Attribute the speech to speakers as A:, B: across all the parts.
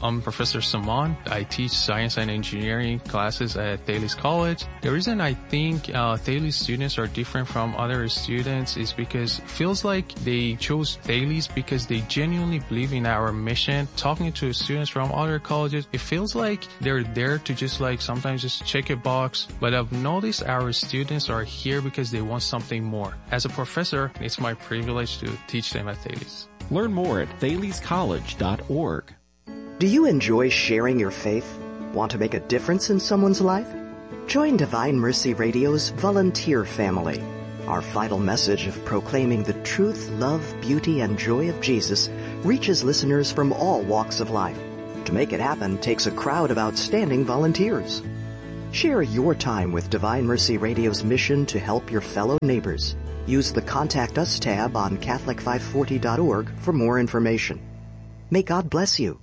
A: I'm Professor Saman. I teach science and engineering classes at Thales College. The reason I think Thales students are different from other students is because it feels like they chose Thales because they genuinely believe in our mission. Talking to students from other colleges, it feels like they're there to just like sometimes just check a box. But I've noticed our students are here because they want something more. As a professor, it's my privilege to teach them at Thales.
B: Learn more at thalescollege.org.
C: Do you enjoy sharing your faith? Want to make a difference in someone's life? Join Divine Mercy Radio's volunteer family. Our vital message of proclaiming the truth, love, beauty, and joy of Jesus reaches listeners from all walks of life. To make it happen takes a crowd of outstanding volunteers. Share your time with Divine Mercy Radio's mission to help your fellow neighbors. Use the Contact Us tab on Catholic540.org for more information. May God bless you.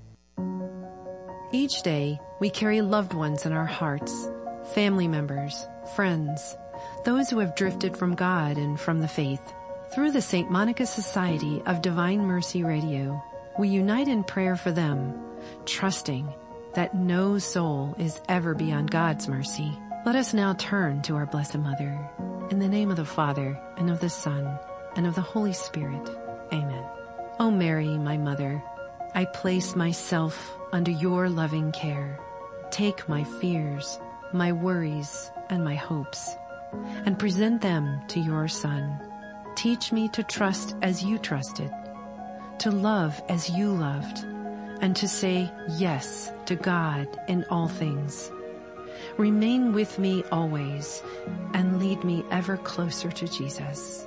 D: Each day, we carry loved ones in our hearts, family members, friends, those who have drifted from God and from the faith. Through the St. Monica Society of Divine Mercy Radio, we unite in prayer for them, trusting that no soul is ever beyond God's mercy. Let us now turn to our Blessed Mother. In the name of the Father, and of the Son, and of the Holy Spirit. Amen. O Mary, my Mother, I place myself under your loving care. Take my fears, my worries, and my hopes, and present them to your Son. Teach me to trust as you trusted, to love as you loved, and to say yes to God in all things. Remain with me always, and lead me ever closer to Jesus.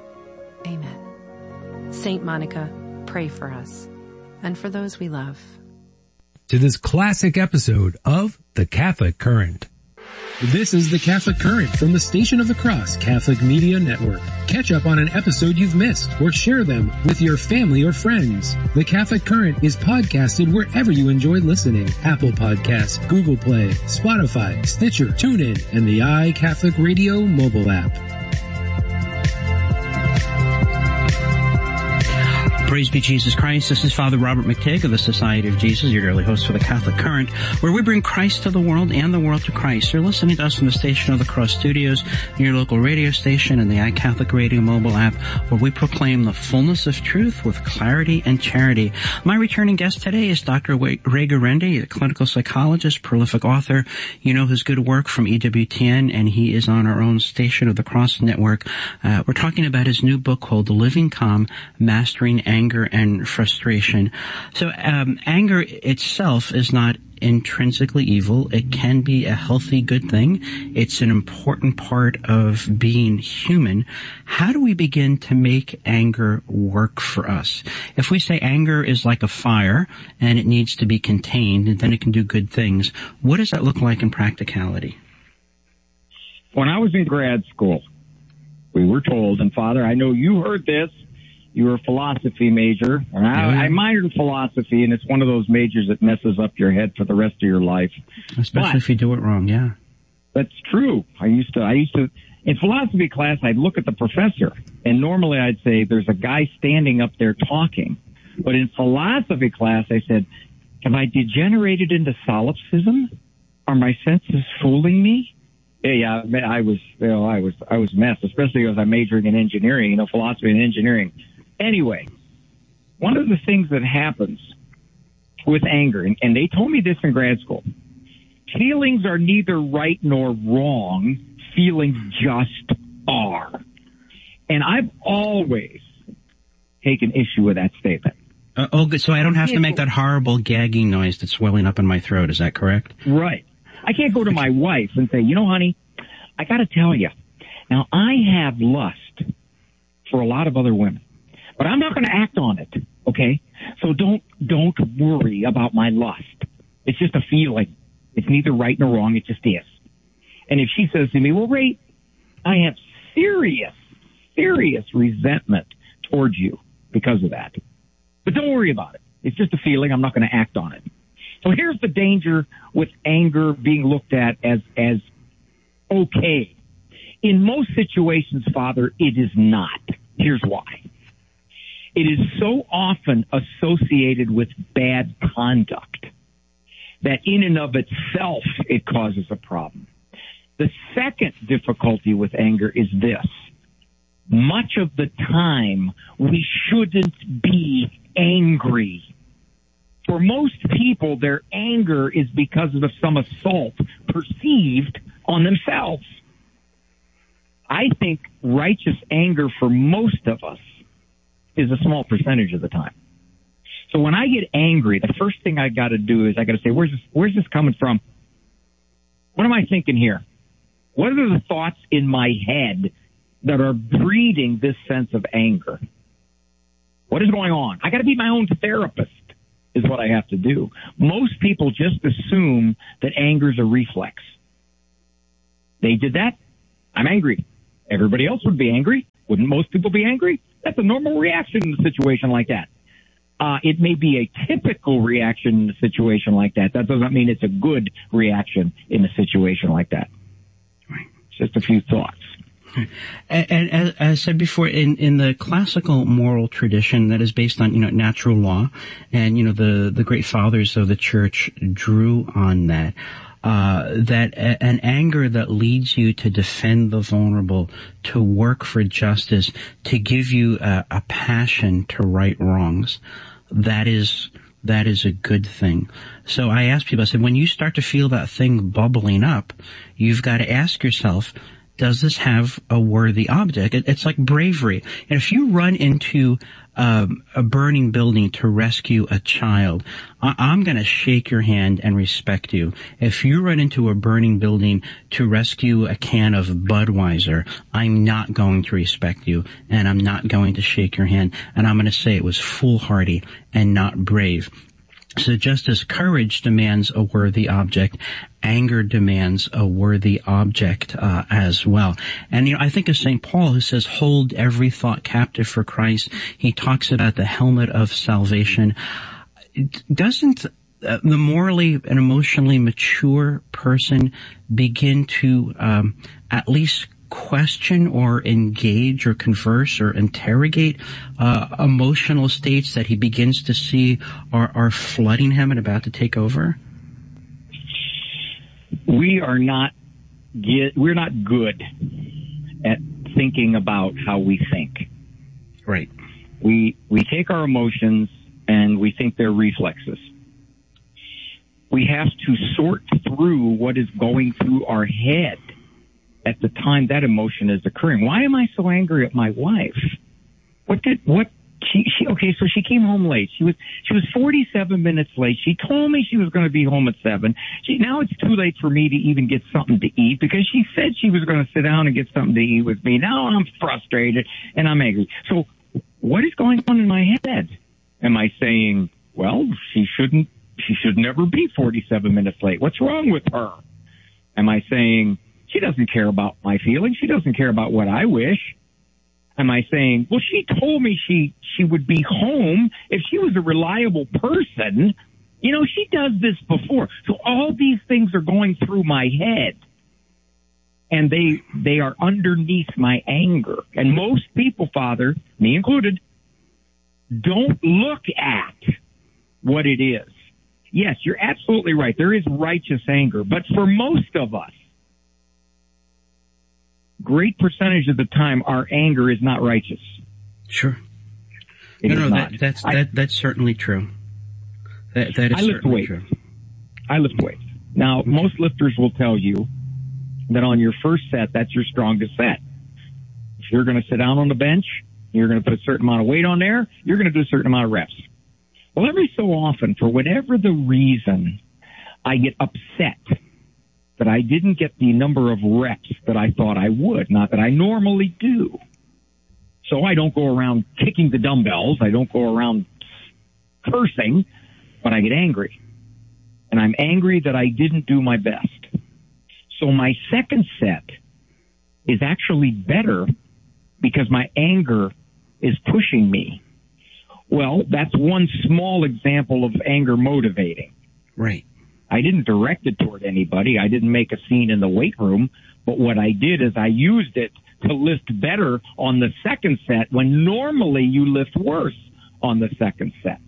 D: Amen. Saint Monica, pray for us, and for those we love.
E: To this classic episode of The Catholic Current. This is The Catholic Current from the Station of the Cross Catholic Media Network. Catch up on an episode you've missed or share them with your family or friends. The Catholic Current is podcasted wherever you enjoy listening. Apple Podcasts, Google Play, Spotify, Stitcher, TuneIn, and the iCatholic Radio mobile app.
F: Praise be Jesus Christ. This is Father Robert McTigg of the Society of Jesus, your daily host for the Catholic Current, where we bring Christ to the world and the world to Christ. You're listening to us from the Station of the Cross Studios, your local radio station, and the iCatholic Radio mobile app, where we proclaim the fullness of truth with clarity and charity. My returning guest today is Dr. Ray Guarendi, a clinical psychologist, prolific author. You know his good work from EWTN, and he is on our own Station of the Cross network. We're talking about his new book called Living Calm, Mastering Anger and Frustration. So anger itself is not intrinsically evil. It can be a healthy, good thing. It's an important part of being human. How do we begin to make anger work for us? If we say anger is like a fire and it needs to be contained and then it can do good things, what does that look like in practicality?
G: When I was in grad school, we were told, and Father, I know you heard this, you were a philosophy major, and I minored in philosophy, and it's one of those majors that messes up your head for the rest of your life.
F: Especially if you do it wrong, yeah.
G: That's true. I used to, in philosophy class, I'd look at the professor, and normally I'd say, there's a guy standing up there talking. But in philosophy class, I said, have I degenerated into solipsism? Are my senses fooling me? Yeah, I was messed, especially as I'm majoring in engineering, philosophy and engineering. Anyway, one of the things that happens with anger, and they told me this in grad school, feelings are neither right nor wrong. Feelings just are. And I've always taken issue with that statement.
F: Good. So I don't have to make that horrible gagging noise that's swelling up in my throat. Is that correct?
G: Right. I can't go to my wife and say, honey, I got to tell you, now I have lust for a lot of other women, but I'm not going to act on it, okay? So don't worry about my lust. It's just a feeling. It's neither right nor wrong. It just is. And if she says to me, well, Ray, I have serious resentment towards you because of that. But don't worry about it. It's just a feeling. I'm not going to act on it. So here's the danger with anger being looked at as okay. In most situations, Father, it is not. Here's why. It is so often associated with bad conduct. that in and of itself it causes a problem. The second difficulty with anger is this. Much of the time, we shouldn't be angry. For most people, their anger is because of some assault perceived on themselves. I think righteous anger for most of us is a small percentage of the time. So when I get angry, the first thing I got to do is I got to say, where's this coming from? What am I thinking here? What are the thoughts in my head that are breeding this sense of anger? What is going on? I got to be my own therapist is what I have to do. Most people just assume that anger is a reflex. They did that. I'm angry. Everybody else would be angry. Wouldn't most people be angry? That's a normal reaction in a situation like that. It may be a typical reaction in a situation like that. That doesn't mean it's a good reaction in a situation like that. Just a few thoughts.
F: And as I said before, in the classical moral tradition that is based on, natural law, and, the great fathers of the church drew on that, that an anger that leads you to defend the vulnerable, to work for justice, to give you a passion to right wrongs, that is a good thing. So I ask people, I said, when you start to feel that thing bubbling up, you've got to ask yourself, does this have a worthy object? It's like bravery. And if you run into a burning building to rescue a child, I'm going to shake your hand and respect you. If you run into a burning building to rescue a can of Budweiser, I'm not going to respect you, and I'm not going to shake your hand, and I'm going to say it was foolhardy and not brave. So just as courage demands a worthy object, anger demands a worthy object as well. And I think of St. Paul, who says, hold every thought captive for Christ. He talks about the helmet of salvation. Doesn't the morally and emotionally mature person begin to at least question or engage or converse or interrogate emotional states that he begins to see are flooding him and about to take over?
G: We're not good at thinking about how we think.
F: Right.
G: We take our emotions and we think they're reflexes. We have to sort through what is going through our head at the time that emotion is occurring. Why am I so angry at my wife? Okay, so she came home late. She was 47 minutes late. She told me she was going to be home at 7. Now it's too late for me to even get something to eat because she said she was going to sit down and get something to eat with me. Now I'm frustrated and I'm angry. So what is going on in my head? Am I saying, well, she should never be 47 minutes late. What's wrong with her? Am I saying, she doesn't care about my feelings. She doesn't care about what I wish. Am I saying, well, she told me she would be home if she was a reliable person. She does this before. So all these things are going through my head. And they are underneath my anger. And most people, Father, me included, don't look at what it is. Yes, you're absolutely right. There is righteous anger. But for most of us, great percentage of the time, our anger is not righteous.
F: Sure. That's certainly true. That is certainly true.
G: I lift weights. Now, most lifters will tell you that on your first set, that's your strongest set. If you're going to sit down on the bench, you're going to put a certain amount of weight on there, you're going to do a certain amount of reps. Well, every so often, for whatever the reason, I get upset that I didn't get the number of reps that I thought I would, not that I normally do. So I don't go around kicking the dumbbells. I don't go around cursing, but I get angry. And I'm angry that I didn't do my best. So my second set is actually better because my anger is pushing me. Well, that's one small example of anger motivating.
F: Right.
G: I didn't direct it toward anybody. I didn't make a scene in the weight room. But what I did is I used it to lift better on the second set when normally you lift worse on the second set.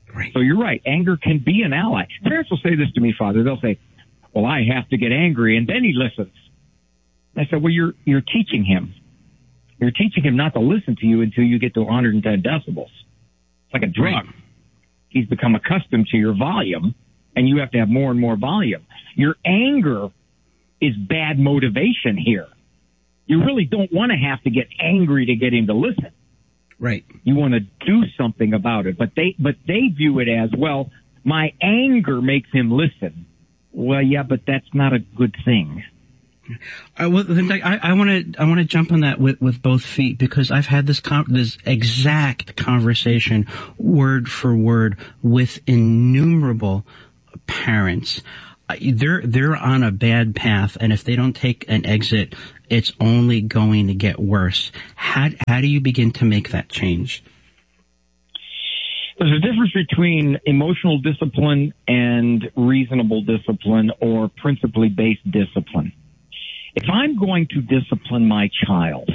G: Right. So you're right. Anger can be an ally. Parents will say this to me, Father. They'll say, well, I have to get angry, and then he listens. I said, well, you're teaching him. You're teaching him not to listen to you until you get to 110 decibels. It's like a drug. Right. He's become accustomed to your volume, and you have to have more and more volume. Your anger is bad motivation here. You really don't want to have to get angry to get him to listen.
F: Right.
G: You want to do something about it, but they view it as, well, my anger makes him listen. Well, yeah, but that's not a good thing.
F: I want to jump on that with both feet, because I've had this exact conversation word for word with innumerable parents. They're on a bad path, and if they don't take an exit, it's only going to get worse. How do you begin to make that change?
G: There's a difference between emotional discipline and reasonable discipline, or principally based discipline. If I'm going to discipline my child,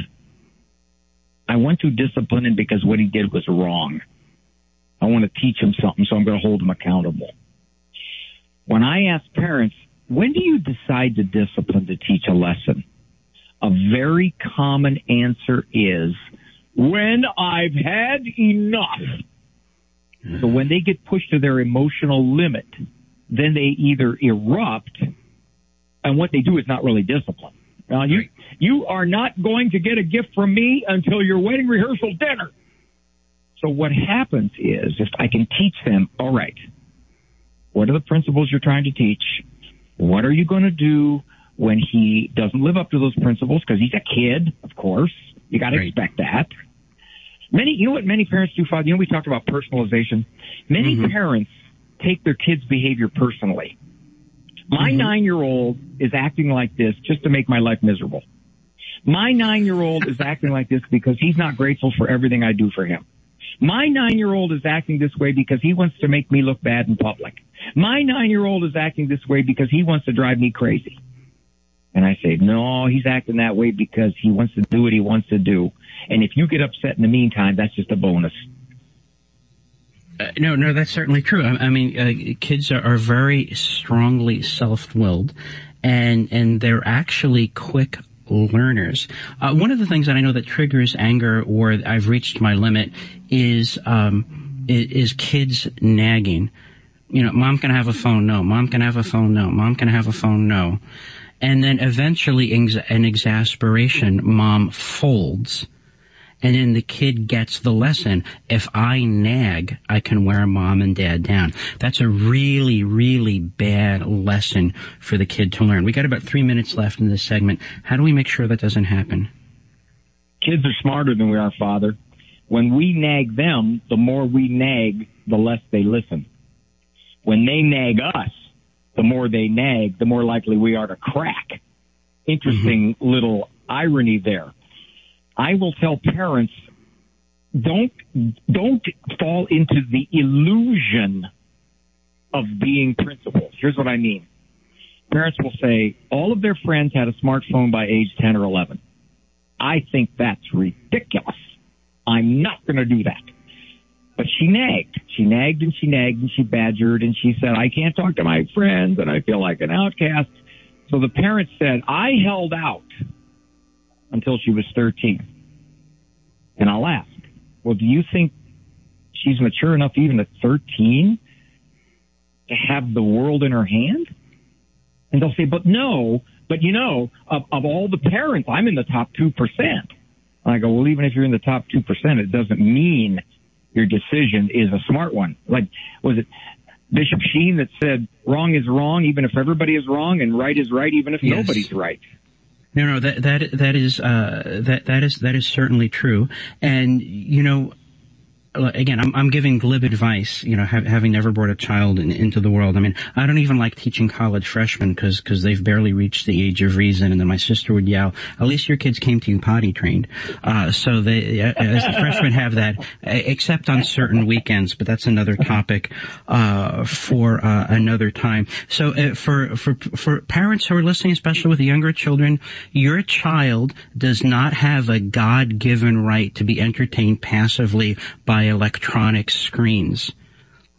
G: I want to discipline him because what he did was wrong. I want to teach him something, so I'm going to hold him accountable. When I ask parents, when do you decide to discipline to teach a lesson? A very common answer is, when I've had enough. So when they get pushed to their emotional limit, then they either erupt, and what they do is not really discipline. You are not going to get a gift from me until your wedding rehearsal dinner. So what happens is, if I can teach them, all right, what are the principles you're trying to teach? What are you going to do when he doesn't live up to those principles? Because he's a kid, of course. You got to expect that. You know what many parents do, Father? We talked about personalization. Many parents take their kids' behavior personally. My 9-year-old is acting like this just to make my life miserable. My 9-year-old is acting like this because he's not grateful for everything I do for him. My 9-year-old is acting this way because he wants to make me look bad in public. My 9-year-old is acting this way because he wants to drive me crazy. And I say, no, he's acting that way because he wants to do what he wants to do. And if you get upset in the meantime, that's just a bonus.
F: No, that's certainly true. I mean, kids are very strongly self-willed, and they're actually quick learners. One of the things that I know that triggers anger, or I've reached my limit, is kids nagging. Mom can have a phone, no. Mom can have a phone, no. Mom can have a phone, no. And then eventually, in exasperation, mom folds. And then the kid gets the lesson. If I nag, I can wear mom and dad down. That's a really, really bad lesson for the kid to learn. We got about 3 minutes left in this segment. How do we make sure that doesn't happen?
G: Kids are smarter than we are, Father. When we nag them, the more we nag, the less they listen. When they nag us, the more they nag, the more likely we are to crack. Interesting little irony there. I will tell parents, don't fall into the illusion of being principals. Here's what I mean. Parents will say, all of their friends had a smartphone by age 10 or 11. I think that's ridiculous. I'm not going to do that. But she nagged. She nagged and she nagged and she badgered and she said, I can't talk to my friends and I feel like an outcast. So the parents said, I held out until she was 13. And I'll ask, well, do you think she's mature enough even at 13 to have the world in her hand? And they'll say, but no, but of all the parents, I'm in the top 2%. And I go, well, even if you're in the top 2%, it doesn't mean your decision is a smart one. Like, was it Bishop Sheen that said, wrong is wrong even if everybody is wrong, and right is right even if nobody's right?
F: No, that is certainly true. And, again, I'm giving glib advice, having never brought a child into the world. I mean, I don't even like teaching college freshmen because they've barely reached the age of reason. And then my sister would yell, at least your kids came to you potty trained. So they, as the freshmen have that, except on certain weekends, but that's another topic, for another time. So, for parents who are listening, especially with younger children, your child does not have a God-given right to be entertained passively by electronic screens.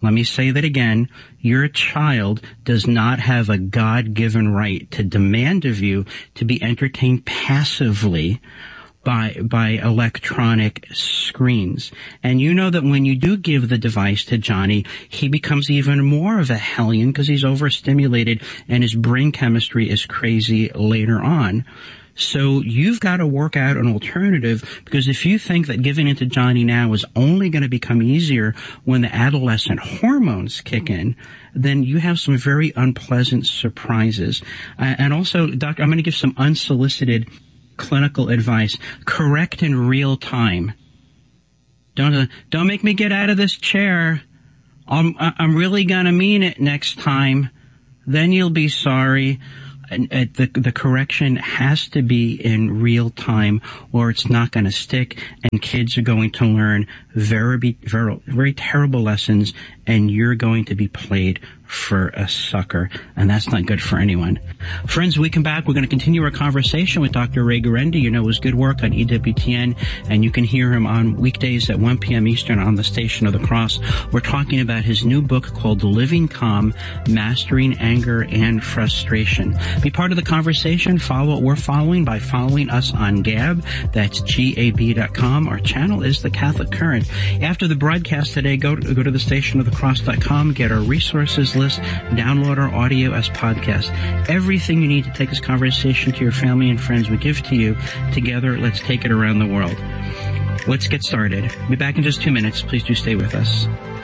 F: Let me say that again. Your child does not have a God-given right to demand of you to be entertained passively by electronic screens. And you know that when you do give the device to Johnny, he becomes even more of a hellion because he's overstimulated and his brain chemistry is crazy later on. So you've got to work out an alternative, because if you think that giving it to Johnny now is only going to become easier when the adolescent hormones kick in, then you have some very unpleasant surprises. And also, Doctor, I'm going to give some unsolicited clinical advice. Correct in real time. Don't make me get out of this chair. I'm really going to mean it next time. Then you'll be sorry. And the correction has to be in real time, or it's not going to stick, and kids are going to learn very, very, very terrible lessons, and you're going to be played for a sucker, and that's not good for anyone. Friends, when we come back, we're going to continue our conversation with Dr. Ray Guarendi. You know his good work on EWTN, and you can hear him on weekdays at 1 p.m. Eastern on the Station of the Cross. We're talking about his new book called Living Calm, Mastering Anger and Frustration. Be part of the conversation. Follow what we're following by following us on Gab. That's gab.com. Our channel is The Catholic Current. After the broadcast today, go to thestationofthecross.com, get our resources list, download our audio as podcast. Everything you need to take this conversation to your family and friends we give to you. Together, let's take it around the world. Let's get started. We'll be back in just 2 minutes. Please do stay with us.